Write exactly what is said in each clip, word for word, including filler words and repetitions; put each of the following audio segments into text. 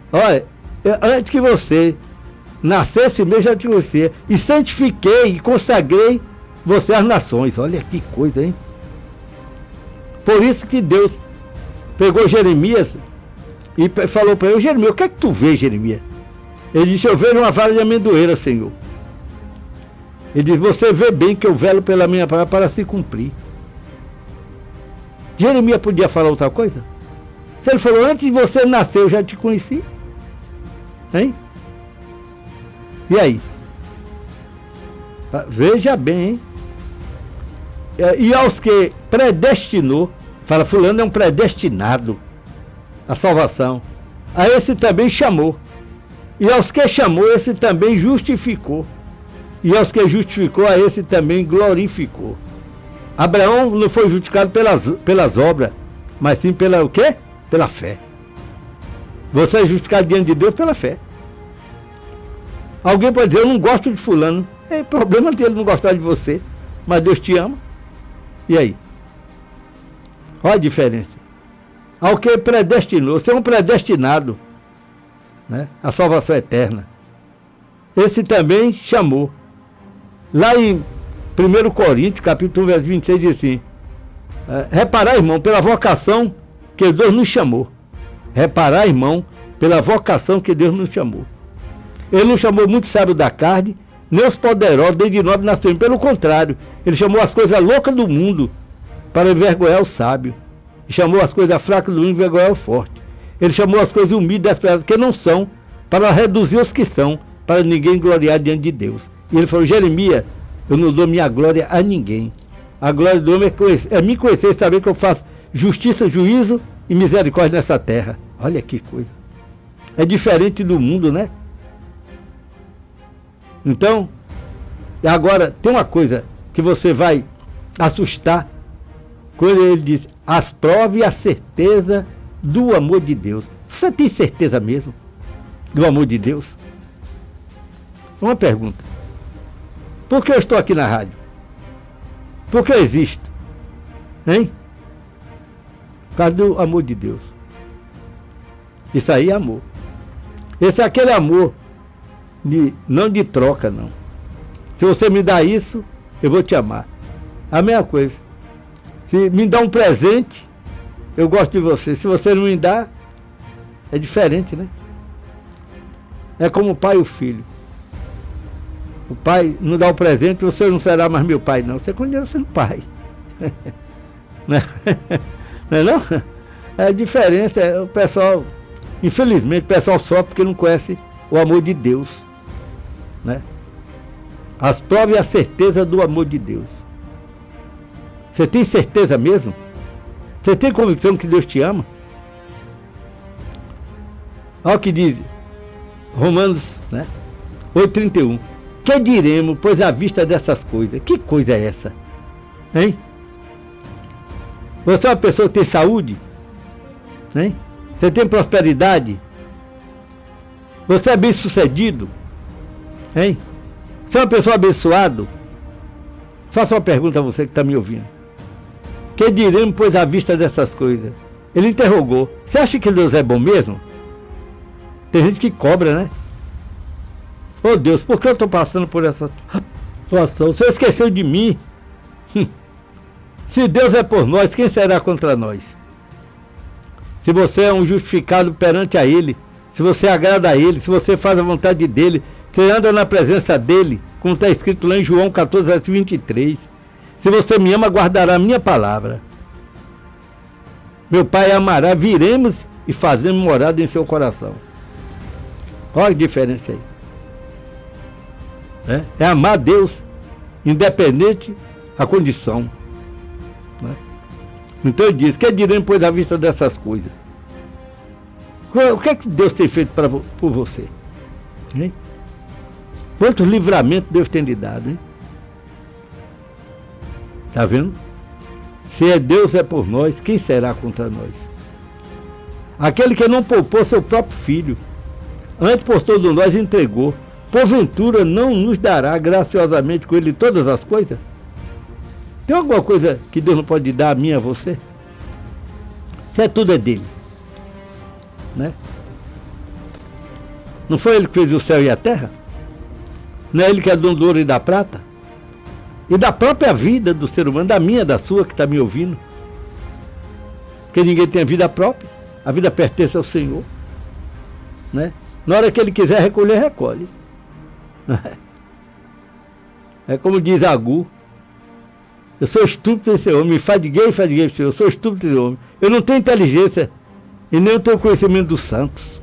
Olha, eu, antes que você nascesse mesmo, já te conhecia. E santifiquei e consagrei você às nações. Olha que coisa, hein? Por isso que Deus pegou Jeremias e falou para ele: Jeremias, o que é que tu vê, Jeremias? Ele disse: eu vejo uma vara de amendoeira, Senhor. Ele disse: você vê bem que eu velo pela minha palavra para se cumprir. Jeremias podia falar outra coisa? Se ele falou: antes de você nascer, eu já te conheci. Hein? E aí? Veja bem, hein? E aos que predestinou, fala, fulano é um predestinado à salvação. A esse também chamou. E aos que chamou, esse também justificou. E aos que justificou, a esse também glorificou. Abraão não foi justificado pelas, pelas obras, mas sim pela o quê? Pela fé. Você é justificado diante de Deus pela fé. Alguém pode dizer: eu não gosto de fulano. É problema dele não gostar de você, mas Deus te ama. E aí? Olha a diferença. Ao que predestinou, você é um predestinado, né? A salvação eterna. Esse também chamou. Lá em primeiro Coríntios, capítulo um, verso vinte e seis, diz assim: reparar, irmão, pela vocação que Deus nos chamou. Reparar, irmão, pela vocação que Deus nos chamou. Ele não chamou muito sábio da carne, nem os poderosos, nem de nobre nascimento. Pelo contrário, ele chamou as coisas loucas do mundo para envergonhar o sábio. Ele chamou as coisas fracas do mundo para envergonhar o forte. Ele chamou as coisas humildes das pessoas que não são, para reduzir os que são, para ninguém gloriar diante de Deus. E ele falou: Jeremias, eu não dou minha glória a ninguém. A glória do homem é, conhecer, é me conhecer e saber que eu faço justiça, juízo e misericórdia nessa terra. Olha que coisa. É diferente do mundo, né? Então, agora tem uma coisa que você vai assustar quando ele diz: as provas e a certeza do amor de Deus. Você tem certeza mesmo do amor de Deus? Uma pergunta: por que eu estou aqui na rádio? Por que eu existo? Hein? Por causa do amor de Deus. Isso aí é amor. Esse é aquele amor de, não de troca, não. Se você me dá isso, eu vou te amar. A mesma coisa. Se me dá um presente, eu gosto de você. Se você não me dá, é diferente, né? É como o pai e o filho. O pai não dá o presente, você não será mais meu pai, não. Você continua sendo pai. Não é não? É, não? É a diferença. É o pessoal, infelizmente, o pessoal sofre porque não conhece o amor de Deus, né? As provas e a certeza do amor de Deus. Você tem certeza mesmo? Você tem convicção que Deus te ama? Olha o que diz Romanos, né? oito, trinta e um. Que diremos, pois à vista dessas coisas? Que coisa é essa? Hein? Você é uma pessoa que tem saúde? Hein? Você tem prosperidade? Você é bem sucedido? Hein? Você é uma pessoa abençoada? Faça uma pergunta a você que está me ouvindo. Que diremos, pois à vista dessas coisas? Ele interrogou: você acha que Deus é bom mesmo? Tem gente que cobra, né? Oh Deus, por que eu estou passando por essa situação? Você esqueceu de mim? Se Deus é por nós, quem será contra nós? Se você é um justificado perante a Ele, se você agrada a Ele, se você faz a vontade dEle, você anda na presença dEle, como está escrito lá em João catorze, vinte e três. Se você me ama, guardará a minha palavra. Meu Pai amará, viremos e fazemos morada em seu coração. Olha a diferença aí. É, é amar Deus, independente da condição. Né? Então ele diz: que diremos, pois, à vista dessas coisas? O que é que Deus tem feito pra, por você? Hein? Quantos livramentos Deus tem lhe dado? Hein? Tá vendo? Se é Deus é por nós, quem será contra nós? Aquele que não poupou seu próprio filho, antes por todos nós entregou, porventura não nos dará graciosamente com ele todas as coisas? Tem alguma coisa que Deus não pode dar a mim e a você? Isso é tudo é dele, né? Não foi ele que fez o céu e a terra? Não é ele que é dono do ouro e da prata? E da própria vida do ser humano, da minha, da sua, que está me ouvindo. Porque ninguém tem a vida própria. A vida pertence ao Senhor. Né? Na hora que ele quiser recolher, recolhe. É como diz Agu. Eu sou estúpido esse homem, me fadiguei, fadiguei esse homem. Eu sou estúpido esse homem. Eu não tenho inteligência e nem eu tenho conhecimento dos santos.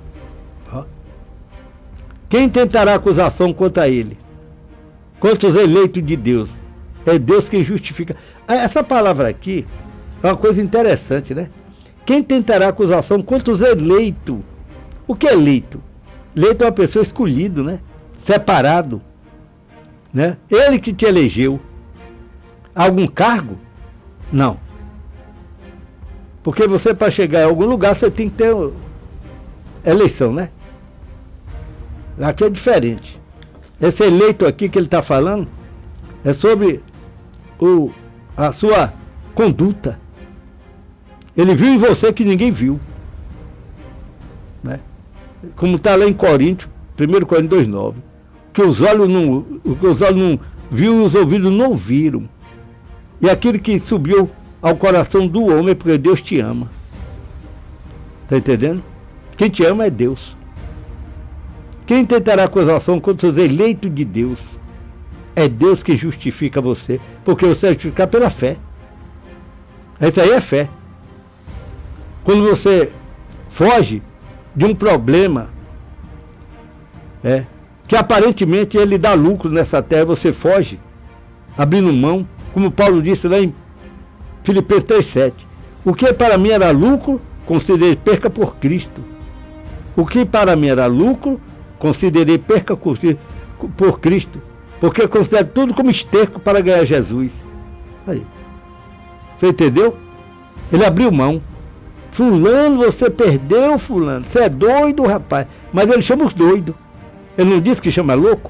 Quem tentará acusação contra ele? Contra os eleitos de Deus? É Deus quem justifica. Essa palavra aqui é uma coisa interessante, né? Quem tentará acusação contra os eleitos? O que é eleito? Eleito é uma pessoa escolhido, né? Separado, né? Ele que te elegeu. Algum cargo? Não. Porque você, para chegar em algum lugar, você tem que ter eleição, né? Aqui é diferente. Esse eleito aqui que ele está falando é sobre o, a sua conduta. Ele viu em você que ninguém viu. Né? Como está lá em Coríntios, primeiro Coríntios dois, nove. Que os olhos não, o que os olhos não viram e os ouvidos não ouviram. E aquilo que subiu ao coração do homem é porque Deus te ama. Está entendendo? Quem te ama é Deus. Quem tentará acusação contra os eleitos de Deus? É Deus que justifica você, porque você é justificado pela fé. Isso aí é fé. Quando você foge de um problema, é, que aparentemente ele dá lucro nessa terra, você foge, abrindo mão, como Paulo disse lá em Filipenses três, sete. O que para mim era lucro, considerei perca por Cristo. O que para mim era lucro, considerei perca por Cristo, porque eu considero tudo como esterco para ganhar Jesus. Aí. Você entendeu? Ele abriu mão. Fulano, você perdeu, fulano. Você é doido, rapaz. Mas ele chama os doidos. Ele não disse que chama louco?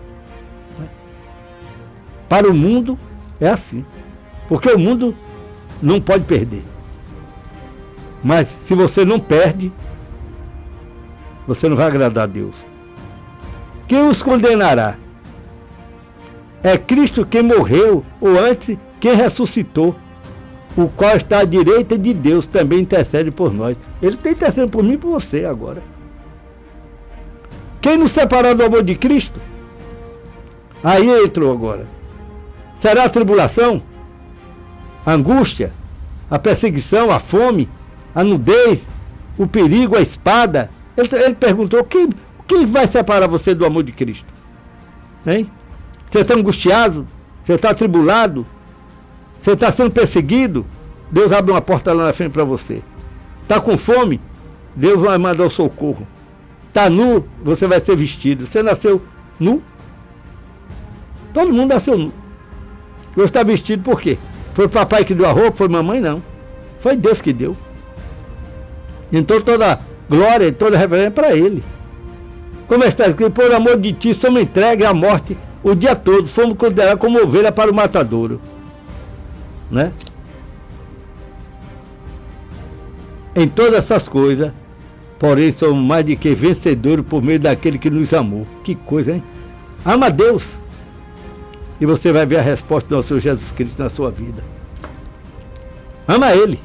Para o mundo é assim. Porque o mundo não pode perder. Mas se você não perde, você não vai agradar a Deus. Quem os condenará? É Cristo quem morreu, ou antes, quem ressuscitou, o qual está à direita de Deus, também intercede por nós. Ele está intercedendo por mim e por você agora. Quem nos separar do amor de Cristo? Aí entrou agora. Será a tribulação? A angústia? A perseguição? A fome? A nudez? O perigo? A espada? Ele, ele perguntou, quem, quem vai separar você do amor de Cristo? Hein? Você está angustiado? Você está atribulado? Você está sendo perseguido? Deus abre uma porta lá na frente para você. Está com fome? Deus vai mandar o socorro. Está nu? Você vai ser vestido. Você nasceu nu? Todo mundo nasceu nu. Você está vestido por quê? Foi o papai que deu a roupa? Foi mamãe? Não. Foi Deus que deu. Então toda glória e toda reverência é para Ele. Como está escrito, por amor de ti somos entregues à morte o dia todo. Fomos considerados como ovelha para o matadouro. Né? Em todas essas coisas, porém somos mais do que vencedores por meio daquele que nos amou. Que coisa, hein? Ama a Deus e você vai ver a resposta do nosso Senhor Jesus Cristo na sua vida. Ama Ele,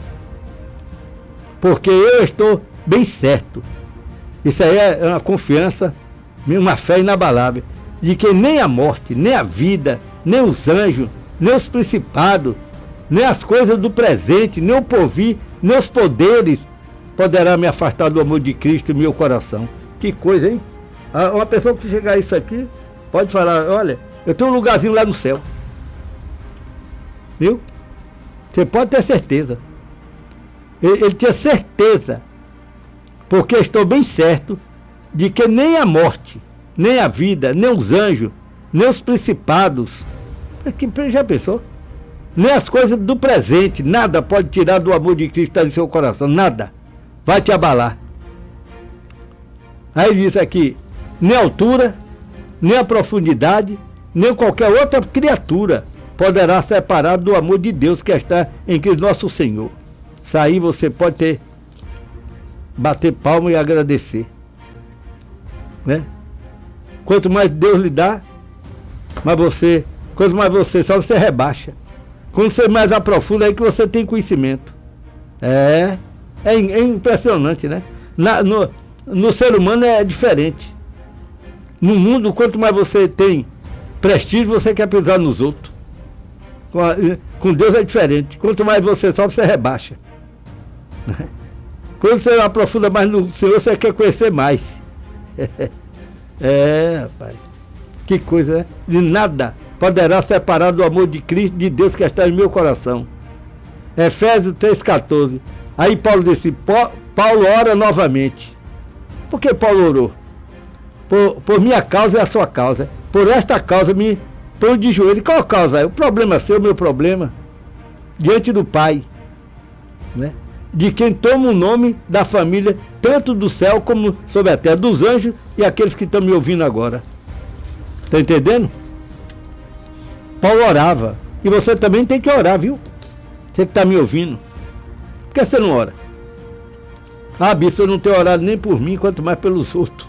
porque eu estou bem certo. Isso aí é uma confiança, uma fé inabalável, de que nem a morte, nem a vida, nem os anjos, nem os principados, nem as coisas do presente, nem o porvir, nem os poderes poderá me afastar do amor de Cristo em meu coração. Que coisa, hein? Uma pessoa que chegar a isso aqui pode falar, olha, eu tenho um lugarzinho lá no céu. Viu? Você pode ter certeza. Ele, ele tinha certeza, porque estou bem certo de que nem a morte, nem a vida, nem os anjos, nem os principados, que já pensou? Nem as coisas do presente, nada pode tirar do amor de Cristo que está em seu coração, nada. Vai te abalar. Aí diz aqui, nem a altura, nem a profundidade, nem qualquer outra criatura poderá separar do amor de Deus que está em Cristo nosso Senhor. Isso aí você pode ter, bater palma e agradecer. né? Quanto mais Deus lhe dá, mais você, quanto mais você só você rebaixa. Quando você mais aprofunda, é aí que você tem conhecimento. É, é, é impressionante, né? Na, no, no ser humano é diferente. No mundo, quanto mais você tem prestígio, você quer pisar nos outros. Com, a, com Deus é diferente. Quanto mais você sobe, você rebaixa. Quando você aprofunda mais no Senhor, você quer conhecer mais. É, rapaz. Que coisa, né? De nada poderá separar do amor de Cristo, de Deus que está em meu coração. Efésios três, catorze. Aí Paulo disse, Paulo ora novamente. Por que Paulo orou? Por, por minha causa e a sua causa. Por esta causa me ponho de joelho. Qual a causa? É o problema seu, o meu problema. Diante do Pai, né? De quem toma o nome da família, tanto do céu como sobre a terra, dos anjos e aqueles que estão me ouvindo agora. Está entendendo? Paulo orava. E você também tem que orar, viu? Você que está me ouvindo. Por que você não ora? Ah, bispo, eu não tenho orado nem por mim, quanto mais pelos outros.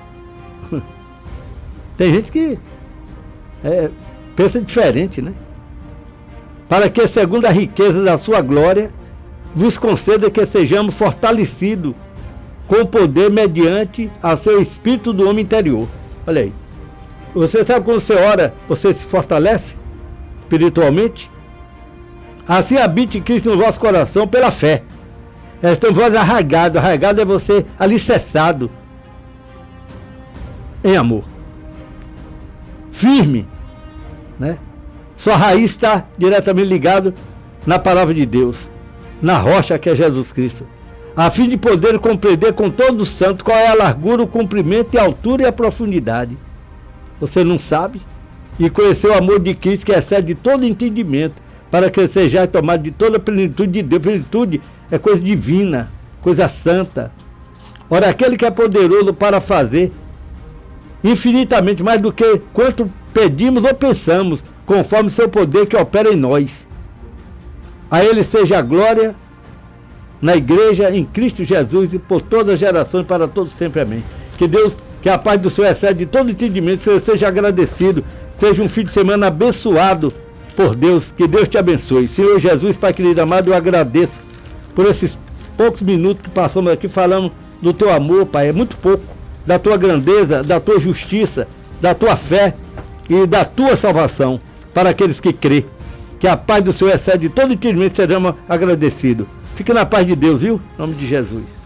Tem gente que é, pensa diferente, né? Para que, segundo a riqueza da sua glória, vos conceda que sejamos fortalecidos com o poder mediante a seu espírito do homem interior. Olha aí. Você sabe quando você ora, você se fortalece espiritualmente? Assim habite Cristo no vosso coração pela fé. Esta voz arraigada, arraigado é você alicerçado em amor. Firme, né? Sua raiz está diretamente ligada na palavra de Deus, na rocha que é Jesus Cristo, a fim de poder compreender com todo o santo qual é a largura, o comprimento, a altura e a profundidade. Você não sabe? E conhecer o amor de Cristo que excede todo entendimento, para que sejais tomado de toda a plenitude de Deus. Plenitude é coisa divina, coisa santa. Ora, aquele que é poderoso para fazer infinitamente mais do que quanto pedimos ou pensamos, conforme seu poder que opera em nós. A ele seja a glória na igreja, em Cristo Jesus e por todas as gerações, para todos sempre. Amém. Que Deus, que a paz do Senhor excede todo entendimento, que você seja agradecido, seja um fim de semana abençoado por Deus, que Deus te abençoe. Senhor Jesus, Pai querido amado, eu agradeço por esses poucos minutos que passamos aqui falando do teu amor, Pai. É muito pouco, da tua grandeza, da tua justiça, da tua fé e da tua salvação para aqueles que crê. Que a paz do Senhor excede todo entendimento, seremos agradecidos. Fique na paz de Deus, viu? Em nome de Jesus.